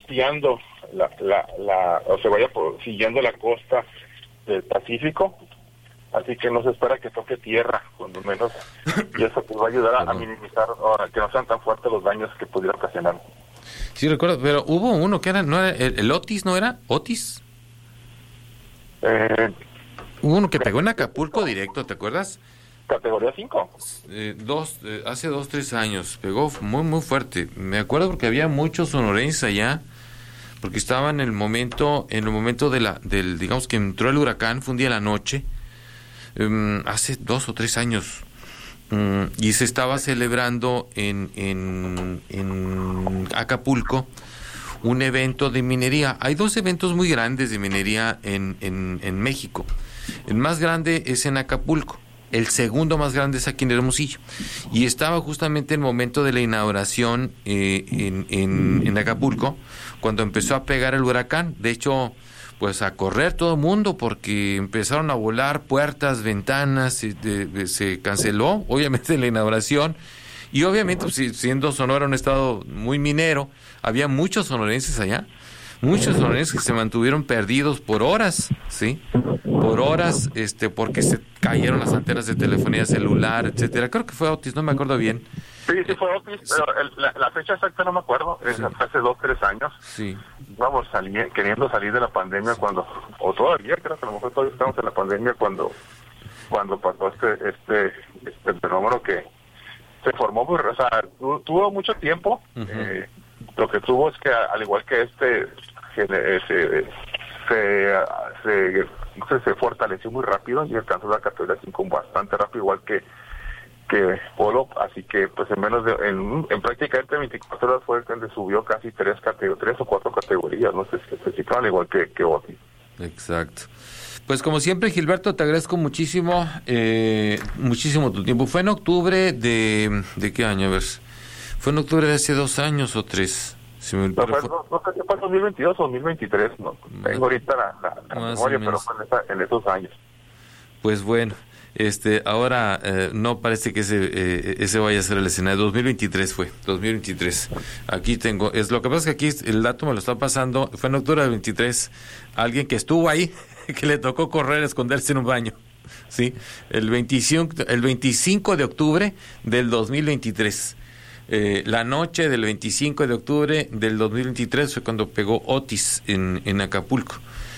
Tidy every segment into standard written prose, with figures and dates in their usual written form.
espiando o se vaya siguiendo la costa del Pacífico, así que no se espera que toque tierra, cuando menos, y eso pues va a ayudar a minimizar, que no sean tan fuertes los daños que pudiera ocasionar. Sí, recuerdo, pero hubo uno que no era el Otis, ¿no era? ¿Otis? Hubo uno que pegó en Acapulco directo, ¿te acuerdas? ¿Categoría 5? Hace 2-3 años, pegó muy, muy fuerte. Me acuerdo porque había muchos sonorenses allá, porque estaba en el momento del digamos que entró el huracán, fue un día en la noche, hace 2 o 3 años, y se estaba celebrando en Acapulco un evento de minería. Hay 2 eventos muy grandes de minería en México. El más grande es en Acapulco, el segundo más grande es aquí en Hermosillo, y estaba justamente en el momento de la inauguración en Acapulco, cuando empezó a pegar el huracán. De hecho, pues a correr todo el mundo, porque empezaron a volar puertas, ventanas, se canceló obviamente la inauguración, y obviamente pues, siendo Sonora un estado muy minero, había muchos sonorenses allá, muchos sonorenses que se mantuvieron perdidos por horas, ¿sí? Por horas, porque se cayeron las antenas de telefonía celular, etcétera. Creo que fue Otis, no me acuerdo bien. Sí, fue Otis, pero la fecha exacta no me acuerdo, sí. Fue hace 2-3 años. Sí. Vamos queriendo salir de la pandemia o todavía, creo que a lo mejor todavía estamos en la pandemia cuando pasó este fenómeno que se formó, o sea, tuvo mucho tiempo. Uh-huh. Lo que tuvo es que, al igual que se fortaleció muy rápido y alcanzó la categoría 5 bastante rápido, igual que Polo, así que pues en prácticamente 24 horas fue cuando subió casi 3 o 4 categorías, no sé si especificaron, al igual que Otis. Exacto. Pues como siempre, Gilberto, te agradezco muchísimo tu tiempo. Fue en octubre de ¿qué año? A ver, fue en octubre de hace 2 años o 3. Fue en 2022 o 2023, no tengo ahorita la memoria, pero fue en esos años. Pues bueno, ahora no parece que ese vaya a ser el escenario. 2023 fue, 2023. Aquí tengo, lo que pasa es que aquí el dato me lo está pasando, fue en octubre del 23, alguien que estuvo ahí, que le tocó correr, esconderse en un baño, ¿sí? El 25 de octubre del 2023. La noche del 25 de octubre del 2023 fue cuando pegó Otis en Acapulco.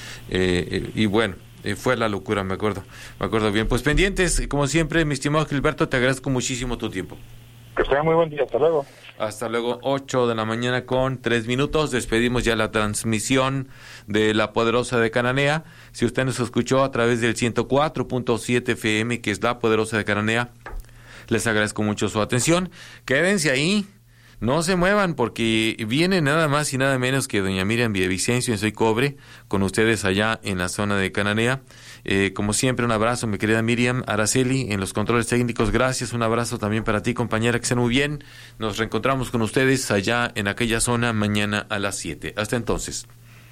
Y bueno, fue la locura, me acuerdo bien. Pues pendientes, como siempre, mi estimado Gilberto, te agradezco muchísimo tu tiempo. Que sea muy buen día, hasta luego. Hasta luego, 8 de la mañana con 3 minutos. Despedimos ya la transmisión de La Poderosa de Cananea. Si usted nos escuchó a través del 104.7 FM, que es La Poderosa de Cananea, les agradezco mucho su atención. Quédense ahí, no se muevan, porque viene nada más y nada menos que doña Miriam Villavicencio en Soy Cobre, con ustedes allá en la zona de Cananea. Como siempre, un abrazo, mi querida Miriam. Araceli, en los controles técnicos, gracias. Un abrazo también para ti, compañera, que estén muy bien. Nos reencontramos con ustedes allá en aquella zona mañana a las 7. Hasta entonces.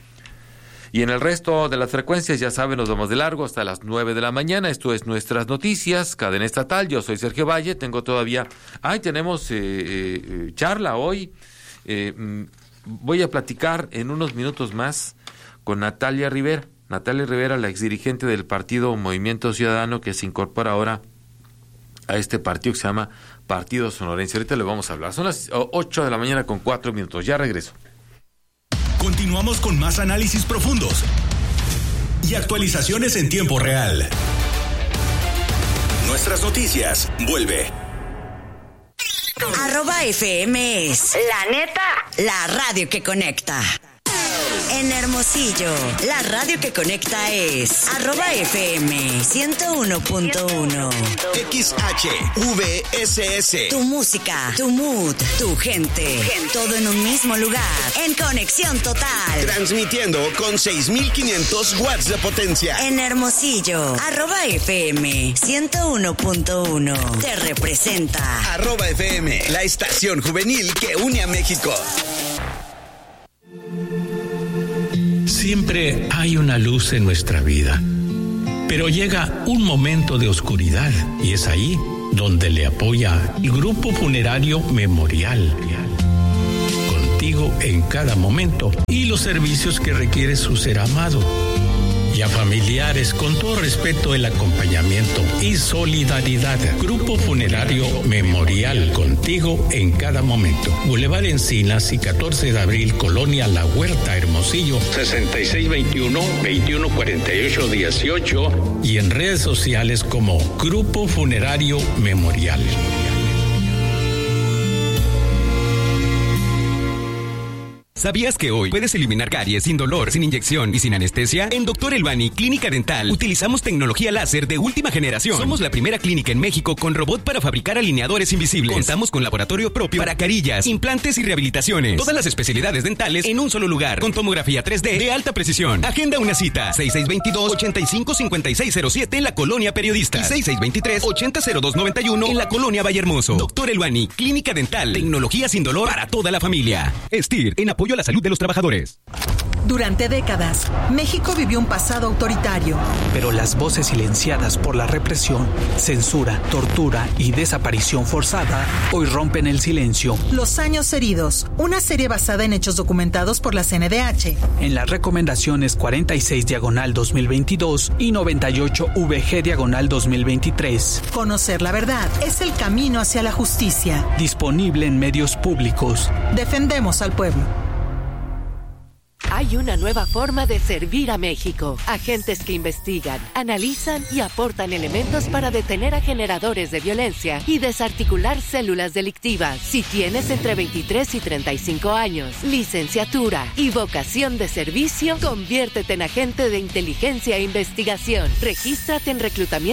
Y en el resto de las frecuencias, ya saben, nos vamos de largo hasta las 9 de la mañana. Esto es Nuestras Noticias, cadena estatal. Yo soy Sergio Valle. Tengo todavía... tenemos charla hoy. Voy a platicar en unos minutos más con Natalia Rivera. Natalia Rivera, la exdirigente del partido Movimiento Ciudadano, que se incorpora ahora a este partido que se llama Partido Sonorense. Ahorita le vamos a hablar. Son las 8 de la mañana con 4 minutos. Ya regreso. Continuamos con más análisis profundos y actualizaciones en tiempo real. Nuestras Noticias vuelve. @FM es la neta, la radio que conecta. En Hermosillo, la radio que conecta es @FM 101.1. XHVSS. Tu música, tu mood, tu gente. Todo en un mismo lugar. En conexión total. Transmitiendo con 6,500 watts de potencia. En Hermosillo, @FM 101.1. Te representa. @FM, la estación juvenil que une a México. Siempre hay una luz en nuestra vida, pero llega un momento de oscuridad y es ahí donde le apoya el Grupo Funerario Memorial. Contigo contigo en cada momento y los servicios que requiere su ser amado. Y a familiares, con todo respeto, el acompañamiento y solidaridad. Grupo Funerario Memorial, contigo en cada momento. Boulevard Encinas y 14 de abril, Colonia La Huerta, Hermosillo, 6621-2148-18 y en redes sociales como Grupo Funerario Memorial. ¿Sabías que hoy puedes eliminar caries sin dolor, sin inyección y sin anestesia? En Dr. Elbani Clínica Dental utilizamos tecnología láser de última generación. Somos la primera clínica en México con robot para fabricar alineadores invisibles. Contamos con laboratorio propio para carillas, implantes y rehabilitaciones. Todas las especialidades dentales en un solo lugar, con tomografía 3D de alta precisión. Agenda una cita, 6622-855607 en la Colonia Periodista y 6623-800291 en la Colonia Vallehermoso. Dr. Elbani Clínica Dental, tecnología sin dolor para toda la familia. STIR, en apoyo a la salud de los trabajadores. Durante décadas, México vivió un pasado autoritario. Pero las voces silenciadas por la represión, censura, tortura y desaparición forzada hoy rompen el silencio. Los años heridos, una serie basada en hechos documentados por la CNDH. En las recomendaciones 46/2022 y 98/VG/2023. Conocer la verdad es el camino hacia la justicia. Disponible en medios públicos. Defendemos al pueblo. Hay una nueva forma de servir a México. Agentes que investigan, analizan y aportan elementos para detener a generadores de violencia y desarticular células delictivas. Si tienes entre 23 y 35 años, licenciatura y vocación de servicio, conviértete en agente de inteligencia e investigación. Regístrate en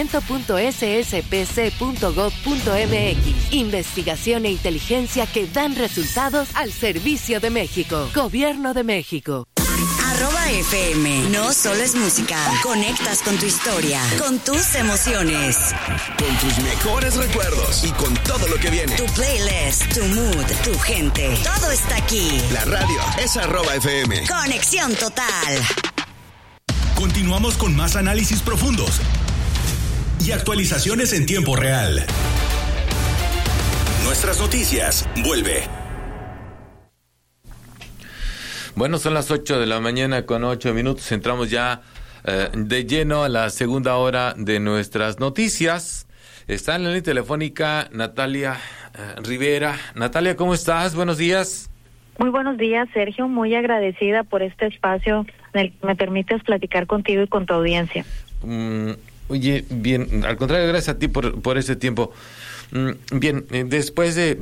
reclutamiento.sspc.gov.mx. Investigación e inteligencia que dan resultados al servicio de México. Gobierno de México. @FM. No solo es música. Conectas con tu historia, con tus emociones. Con tus mejores recuerdos y con todo lo que viene. Tu playlist, tu mood, tu gente. Todo está aquí. La radio es @FM. Conexión total. Continuamos con más análisis profundos y actualizaciones en tiempo real. Nuestras noticias. Vuelve. Bueno, son las 8 de la mañana con 8 minutos. Entramos ya de lleno a la segunda hora de nuestras noticias. Está en la línea telefónica Natalia Rivera. Natalia, ¿cómo estás? Buenos días. Muy buenos días, Sergio. Muy agradecida por este espacio en el que me permites platicar contigo y con tu audiencia. Oye, bien, al contrario, gracias a ti por este tiempo. Bien, después de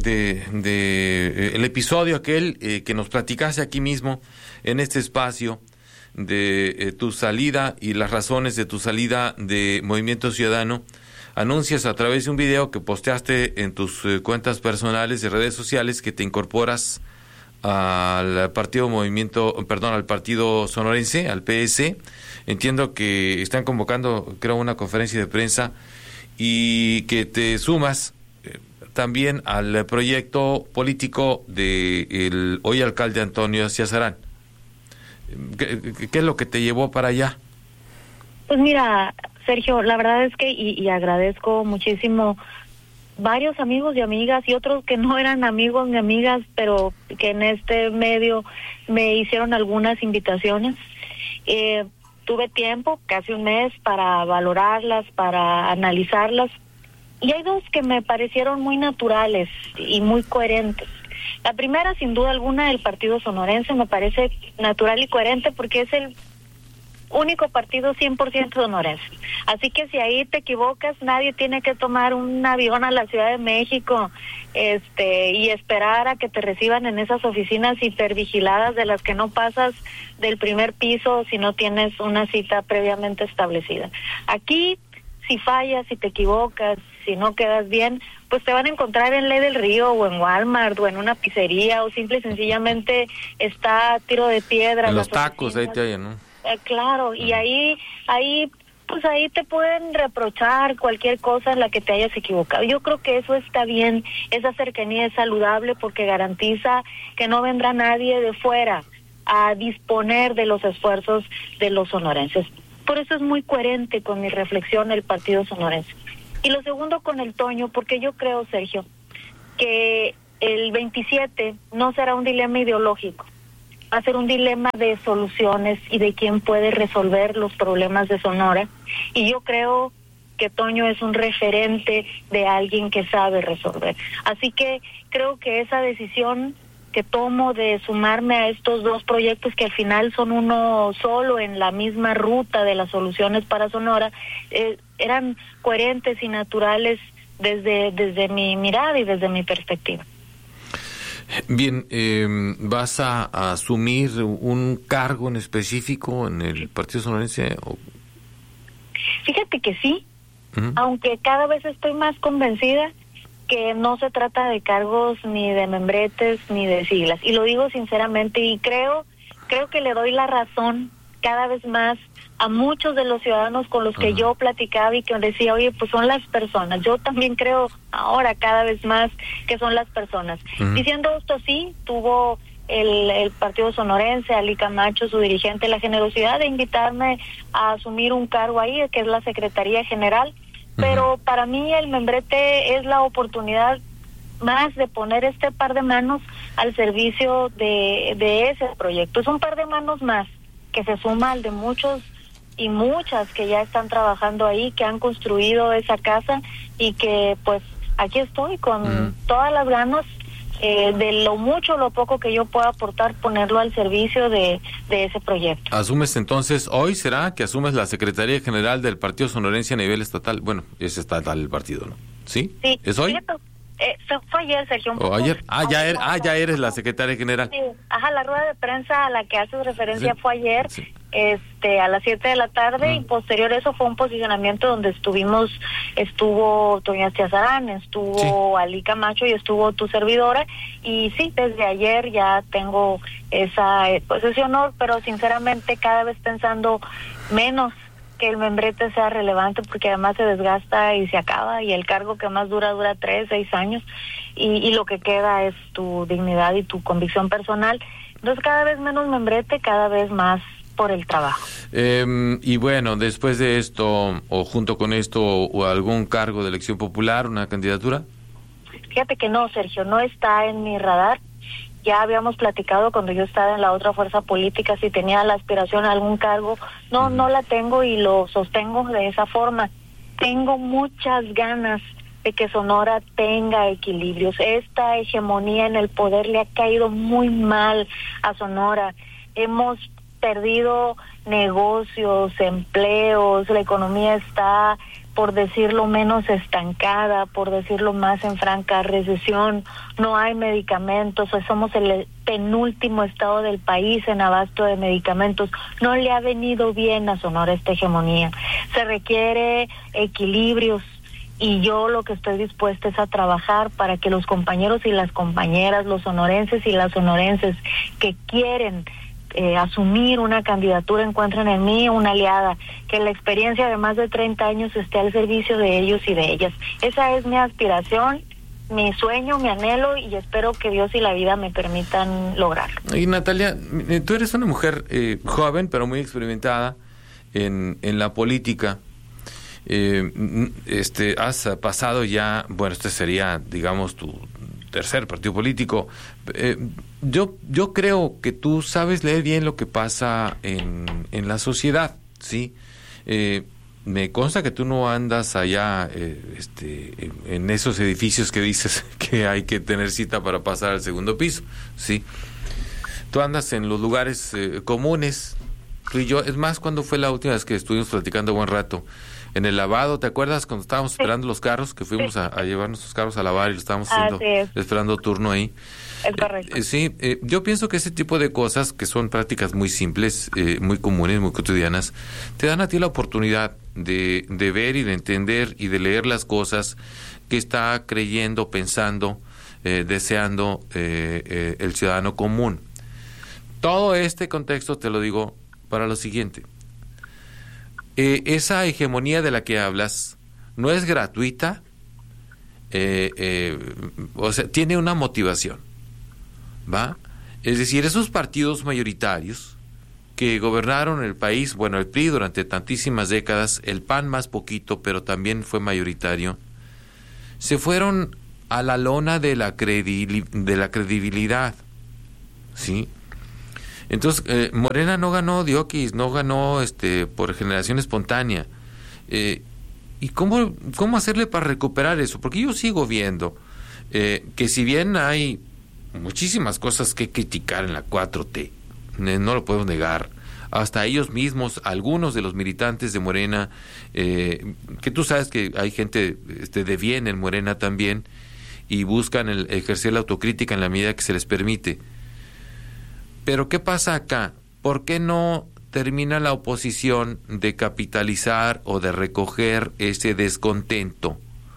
el episodio aquel que nos platicaste aquí mismo en este espacio de tu salida y las razones de tu salida de Movimiento Ciudadano, anuncias a través de un video que posteaste en tus cuentas personales de redes sociales que te incorporas al partido al partido sonorense, al PS. Entiendo que están convocando, creo, una conferencia de prensa y que te sumas también al proyecto político del hoy alcalde Antonio Ciazarán. ¿Qué es lo que te llevó para allá? Pues mira, Sergio, la verdad es que y agradezco muchísimo varios amigos y amigas y otros que no eran amigos ni amigas, pero que en este medio me hicieron algunas invitaciones. Tuve tiempo, casi un mes, para valorarlas, para analizarlas, y hay dos que me parecieron muy naturales y muy coherentes. La primera, sin duda alguna, el partido sonorense me parece natural y coherente porque es el único partido 100% sonorense. Así que si ahí te equivocas, nadie tiene que tomar un avión a la Ciudad de México y esperar a que te reciban en esas oficinas hipervigiladas de las que no pasas del primer piso si no tienes una cita previamente establecida. Aquí, si fallas, si te equivocas, si no quedas bien, pues te van a encontrar en Ley del Río o en Walmart o en una pizzería o simple y sencillamente está a tiro de piedra. En los tacos, ahí te hallan, ¿no? Claro, y ahí te pueden reprochar cualquier cosa en la que te hayas equivocado. Yo creo que eso está bien, esa cercanía es saludable porque garantiza que no vendrá nadie de fuera a disponer de los esfuerzos de los sonorenses. Por eso es muy coherente con mi reflexión el partido sonorense. Y lo segundo con el Toño, porque yo creo, Sergio, que el 27 no será un dilema ideológico, va a ser un dilema de soluciones y de quién puede resolver los problemas de Sonora. Y yo creo que Toño es un referente de alguien que sabe resolver. Así que creo que esa decisión que tomo de sumarme a estos dos proyectos que al final son uno solo en la misma ruta de las soluciones para Sonora, eran coherentes y naturales desde mi mirada y desde mi perspectiva. Bien, ¿vas a asumir un cargo en específico en el Partido Sonorense? Fíjate que sí, aunque cada vez estoy más convencida que no se trata de cargos ni de membretes ni de siglas, y lo digo sinceramente, y creo que le doy la razón cada vez más a muchos de los ciudadanos con los que yo platicaba y que decía, oye, pues son las personas. Yo también creo ahora cada vez más que son las personas. Diciendo esto, sí, tuvo el Partido Sonorense, Ali Camacho, su dirigente, la generosidad de invitarme a asumir un cargo ahí, que es la Secretaría General, pero para mí el membrete es la oportunidad más de poner este par de manos al servicio de ese proyecto. Es un par de manos más que se suma al de muchos y muchas que ya están trabajando ahí, que han construido esa casa, y que pues aquí estoy con todas las ganas de lo mucho o lo poco que yo pueda aportar, ponerlo al servicio de ese proyecto. ¿Asumes entonces, hoy será que asumes la Secretaría General del Partido Sonorense a nivel estatal? Bueno, es estatal el partido, ¿no? ¿Sí? Sí. ¿Es hoy? Fue ayer, Sergio. ¿O ayer? Ya eres la Secretaria General. Sí, la rueda de prensa a la que haces referencia fue ayer, a las 7 de la tarde, y posterior a eso fue un posicionamiento donde estuvo Toña Estiazarán, estuvo Ali Camacho y estuvo tu servidora, y sí, desde ayer ya tengo ese honor, pero sinceramente cada vez pensando menos que el membrete sea relevante, porque además se desgasta y se acaba, y el cargo que más dura 3, 6 años, y lo que queda es tu dignidad y tu convicción personal. Entonces cada vez menos membrete, cada vez más por el trabajo. Y bueno, después de esto, o junto con esto, o algún cargo de elección popular, una candidatura. Fíjate que no, Sergio, no está en mi radar. Ya habíamos platicado cuando yo estaba en la otra fuerza política si tenía la aspiración a algún cargo. No la tengo, y lo sostengo de esa forma. Tengo muchas ganas de que Sonora tenga equilibrios. Esta hegemonía en el poder le ha caído muy mal a Sonora. Hemos perdido negocios, empleos, la economía está, por decirlo menos, estancada, por decirlo más, en franca recesión. No hay medicamentos, somos el penúltimo estado del país en abasto de medicamentos. No le ha venido bien a Sonora esta hegemonía. Se requiere equilibrios, y yo lo que estoy dispuesta es a trabajar para que los compañeros y las compañeras, los sonorenses y las sonorenses que quieren asumir una candidatura encuentren en mí una aliada, que la experiencia de más de 30 años esté al servicio de ellos y de ellas. Esa es mi aspiración, mi sueño, mi anhelo, y espero que Dios y la vida me permitan lograrlo. Y Natalia, tú eres una mujer joven, pero muy experimentada en la política. Has pasado ya, bueno, este sería, digamos, tu tercer partido político. Yo creo que tú sabes leer bien lo que pasa en la sociedad, ¿sí? Me consta que tú no andas allá en esos edificios que dices que hay que tener cita para pasar al segundo piso, ¿sí? Tú andas en los lugares comunes. Tú y yo, es más, ¿cuándo fue la última vez que estuvimos platicando buen rato? En el lavado, ¿te acuerdas cuando estábamos esperando los carros? Que fuimos a llevar nuestros carros a lavar y lo estábamos haciendo, esperando turno ahí. Es correcto. Yo pienso que ese tipo de cosas, que son prácticas muy simples, muy comunes, muy cotidianas, te dan a ti la oportunidad de ver y de entender y de leer las cosas que está creyendo, pensando, deseando el ciudadano común. Todo este contexto te lo digo para lo siguiente. Esa hegemonía de la que hablas no es gratuita, o sea, tiene una motivación, ¿va? Es decir, esos partidos mayoritarios que gobernaron el país, bueno, el PRI durante tantísimas décadas, el PAN más poquito, pero también fue mayoritario, se fueron a la lona de la credibilidad, ¿sí? Entonces, Morena no ganó Diokis, no ganó por generación espontánea. ¿Y cómo hacerle para recuperar eso? Porque yo sigo viendo que si bien hay muchísimas cosas que criticar en la 4T, no lo podemos negar, hasta ellos mismos, algunos de los militantes de Morena, que tú sabes que hay gente de bien en Morena también, y buscan ejercer la autocrítica en la medida que se les permite. Pero ¿qué pasa acá? ¿Por qué no termina la oposición de capitalizar o de recoger ese descontento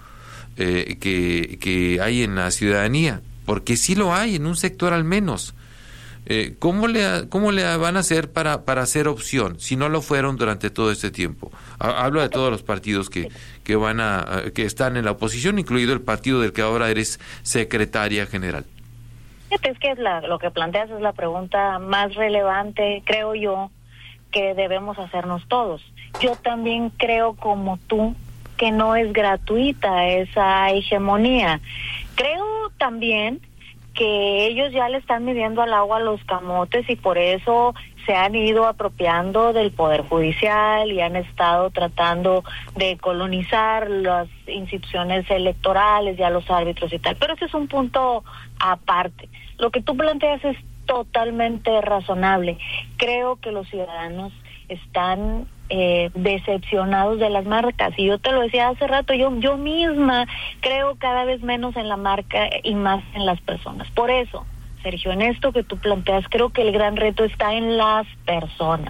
que hay en la ciudadanía? Porque sí lo hay, en un sector al menos. ¿Cómo le van a hacer para hacer opción si no lo fueron durante todo este tiempo? Hablo de todos los partidos que están en la oposición, incluido el partido del que ahora eres secretaria general. Es que lo que planteas es la pregunta más relevante, creo yo, que debemos hacernos todos. Yo también creo, como tú, que no es gratuita esa hegemonía. Creo también que ellos ya le están midiendo al agua los camotes y por eso se han ido apropiando del Poder Judicial y han estado tratando de colonizar las instituciones electorales y a los árbitros y tal. Pero ese es un punto aparte. Lo que tú planteas es totalmente razonable. Creo que los ciudadanos están decepcionados de las marcas, y yo te lo decía hace rato, yo misma creo cada vez menos en la marca y más en las personas. Por eso, Sergio, en esto que tú planteas, creo que el gran reto está en las personas.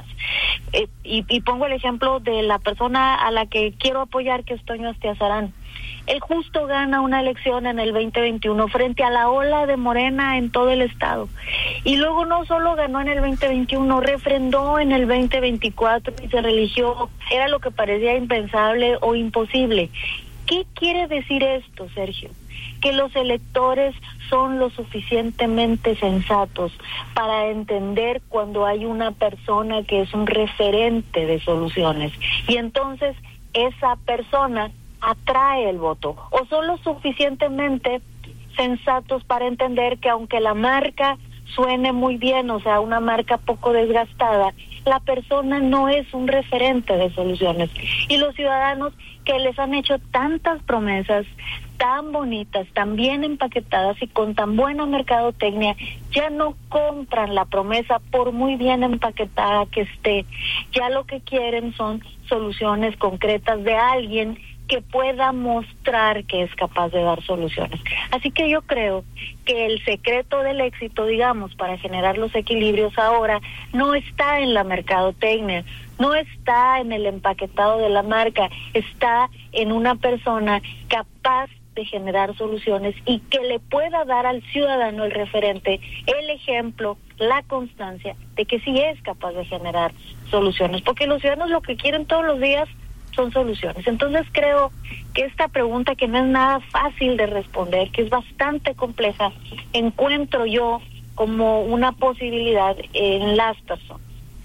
Y pongo el ejemplo de la persona a la que quiero apoyar, que es Toño Astiazarán. Él justo gana una elección en el 2021 frente a la ola de Morena en todo el estado. Y luego no solo ganó en el 2021, refrendó en el 2024 y se reeligió. Era lo que parecía impensable o imposible. ¿Qué quiere decir esto, Sergio? Que los electores son lo suficientemente sensatos para entender cuando hay una persona que es un referente de soluciones. Y entonces esa persona atrae el voto, o son lo suficientemente sensatos para entender que aunque la marca suene muy bien, o sea, una marca poco desgastada, la persona no es un referente de soluciones. Y los ciudadanos que les han hecho tantas promesas tan bonitas, tan bien empaquetadas y con tan buena mercadotecnia, ya no compran la promesa por muy bien empaquetada que esté. Ya lo que quieren son soluciones concretas de alguien que pueda mostrar que es capaz de dar soluciones. Así que yo creo que el secreto del éxito, digamos, para generar los equilibrios ahora, no está en la mercadotecnia, no está en el empaquetado de la marca, está en una persona capaz de generar soluciones y que le pueda dar al ciudadano, el referente, el ejemplo, la constancia de que sí es capaz de generar soluciones, porque los ciudadanos lo que quieren todos los días son soluciones. Entonces creo que esta pregunta, que no es nada fácil de responder, que es bastante compleja, encuentro yo como una posibilidad en las personas.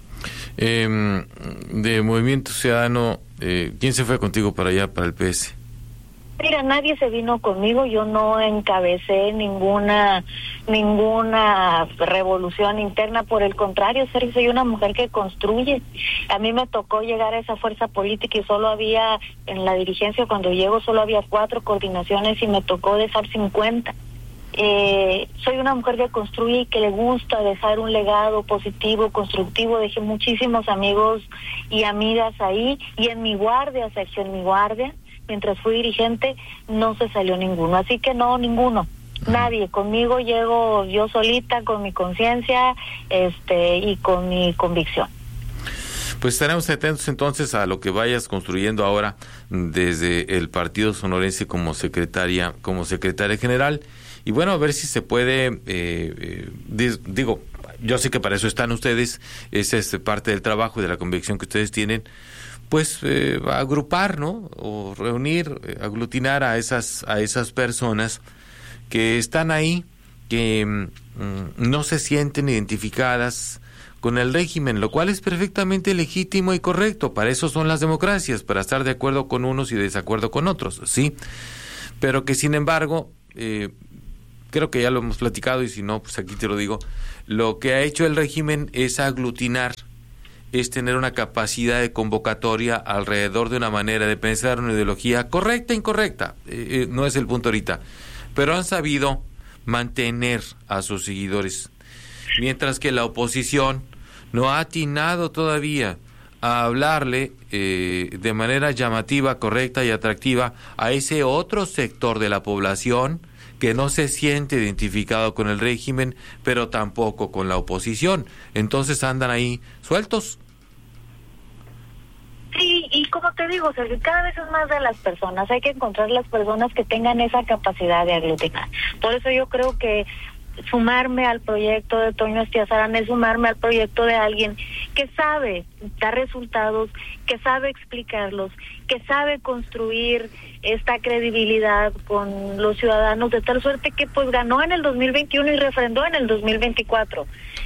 De Movimiento Ciudadano, ¿quién se fue contigo para allá, para el PS? Mira, nadie se vino conmigo, yo no encabecé ninguna revolución interna, por el contrario, Sergio, soy una mujer que construye. A mí me tocó llegar a esa fuerza política y solo había, en la dirigencia cuando llego, solo había 4 coordinaciones y me tocó dejar 50. Soy una mujer que construye y que le gusta dejar un legado positivo, constructivo. Dejé muchísimos amigos y amigas ahí, y en mi guardia, Sergio, en mi guardia, mientras fui dirigente, no se salió ninguno. Así que no, ninguno, nadie. Conmigo llego yo solita, con mi conciencia y con mi convicción. Pues estaremos atentos entonces a lo que vayas construyendo ahora desde el Partido Sonorense como secretaria general. Y bueno, a ver si se puede, digo, yo sé que para eso están ustedes, esa es parte del trabajo y de la convicción que ustedes tienen, pues agrupar, ¿no? O reunir, aglutinar a esas personas que están ahí, que no se sienten identificadas con el régimen, lo cual es perfectamente legítimo y correcto. Para eso son las democracias, para estar de acuerdo con unos y desacuerdo con otros, ¿sí? Pero que sin embargo creo que ya lo hemos platicado y si no, pues aquí te lo digo, lo que ha hecho el régimen es aglutinar, es tener una capacidad de convocatoria alrededor de una manera de pensar una ideología correcta, incorrecta, no es el punto ahorita, pero han sabido mantener a sus seguidores, mientras que la oposición no ha atinado todavía a hablarle de manera llamativa, correcta y atractiva a ese otro sector de la población que no se siente identificado con el régimen, pero tampoco con la oposición. Entonces andan ahí sueltos. Sí, y como te digo, Sergio, cada vez es más de las personas. Hay que encontrar las personas que tengan esa capacidad de aglutinar. Por eso yo creo que sumarme al proyecto de Toño Estiazarán es sumarme al proyecto de alguien que sabe dar resultados, que sabe explicarlos, que sabe construir esta credibilidad con los ciudadanos, de tal suerte que pues ganó en el 2021 y refrendó en el 2024.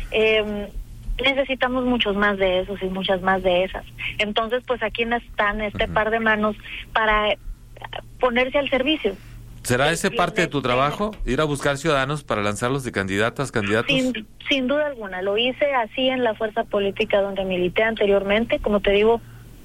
Necesitamos muchos más de esos y muchas más de esas. Entonces, pues aquí están este par de manos para ponerse al servicio. ¿Será ese parte de tu trabajo? ¿Ir a buscar ciudadanos para lanzarlos de candidatos? Sin duda alguna. Lo hice así en la fuerza política donde milité anteriormente. Como te digo,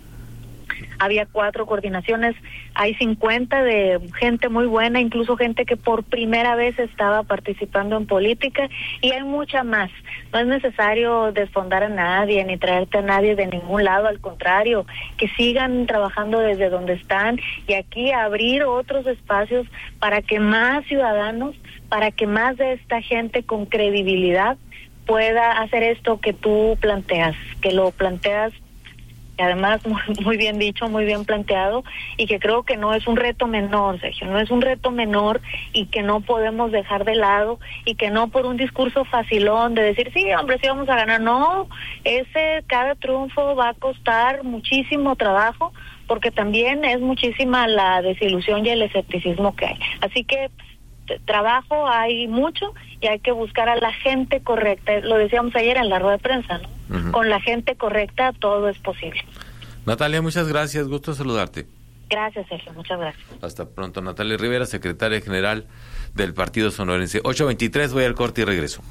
había 4 coordinaciones, hay 50 de gente muy buena, incluso gente que por primera vez estaba participando en política, y hay mucha más. No es necesario desfondar a nadie ni traerte a nadie de ningún lado, al contrario, que sigan trabajando desde donde están y aquí abrir otros espacios para que más ciudadanos, para que más de esta gente con credibilidad pueda hacer esto que tú planteas, que lo planteas además muy bien dicho, muy bien planteado, y que creo que no es un reto menor, Sergio, no es un reto menor y que no podemos dejar de lado, y que no por un discurso facilón de decir, sí, hombre, sí vamos a ganar, no, cada triunfo va a costar muchísimo trabajo, porque también es muchísima la desilusión y el escepticismo que hay. Así que trabajo hay mucho y hay que buscar a la gente correcta. Lo decíamos ayer en la rueda de prensa, ¿no? Uh-huh. Con la gente correcta todo es posible. Natalia, muchas gracias, gusto saludarte. Gracias, Sergio, muchas gracias. Hasta pronto. Natalia Rivera, secretaria general del Partido Sonorense. 8:23, voy al corte y regreso.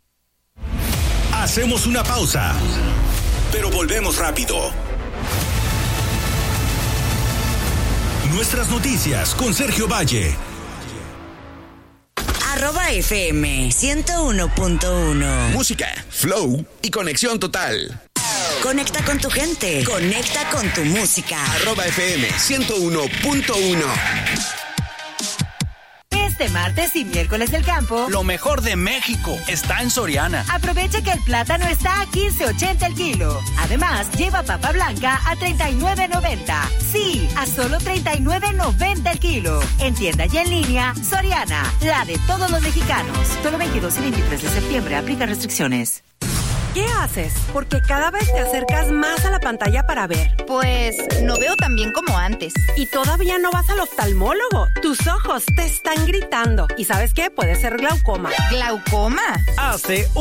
Hacemos una pausa, pero volvemos rápido. Nuestras noticias con Sergio Valle. @FM 101.1. Música, flow y conexión total. Conecta con tu gente. Conecta con tu música. @FM 101.1. Este martes y miércoles del campo, lo mejor de México está en Soriana. Aprovecha que el plátano está a $15.80 el kilo. Además, lleva papa blanca a $39.90. Sí, a solo $39.90 el kilo. En tienda y en línea, Soriana, la de todos los mexicanos. Solo 22 y 23 de septiembre, aplica restricciones. ¿Qué haces? Porque cada vez te acercas más a la pantalla para ver. Pues no veo tan bien como antes. Y todavía no vas al oftalmólogo. Tus ojos te están gritando. ¿Y sabes qué? Puede ser glaucoma. ¿Glaucoma? Hazte